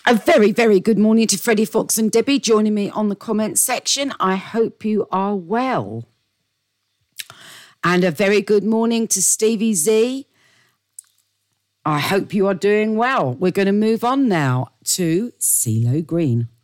A very, very good morning to Freddie Fox and Debbie joining me on the comment section. I hope you are well. And a very good morning to Stevie Z. I hope you are doing well. We're going to move on now to CeeLo Green.